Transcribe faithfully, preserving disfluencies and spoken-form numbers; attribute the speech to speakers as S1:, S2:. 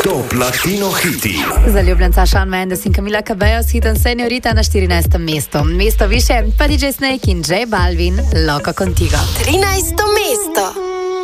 S1: Top Latino hiti.
S2: Zaljubljenca Shawn Mendes in Camila Cabello s hitom Señorita na štirinajstem mestu. Mesto više pa D J Snake in J Balvin, Loco Contigo.
S3: trinajsto mesto.